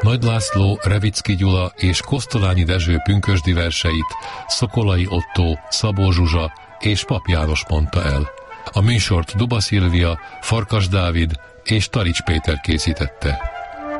Nagy László, Revicki Gyula és Kosztolányi Dezső pünkösdi verseit Szokolai Ottó, Szabó Zsuzsa és Pap János mondta el. A műsort Duba Szilvia, Farkas Dávid és Tarics Péter készítette.